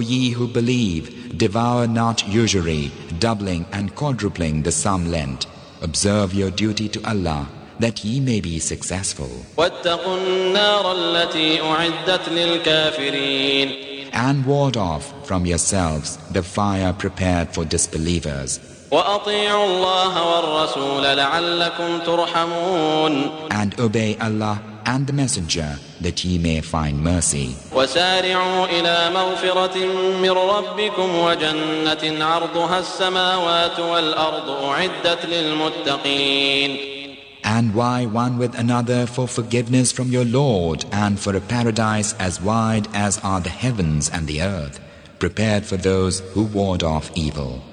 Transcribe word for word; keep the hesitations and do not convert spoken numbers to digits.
Ye who believe, devour not usury, doubling and quadrupling the sum lent. Observe your duty to Allah, that ye may be successful. واتقوا النار التي أعدت للكافرين. And ward off from yourselves the fire prepared for disbelievers. وأطيعوا الله والرسول لعلكم ترحمون. And obey Allah and the Messenger, that ye may find mercy. وسارعوا إلى مغفرة من ربكم وجنة عرضها السماوات والأرض أعدت للمتقين. And vie one with another for forgiveness from your Lord, and for a paradise as wide as are the heavens and the earth, prepared for those who ward off evil.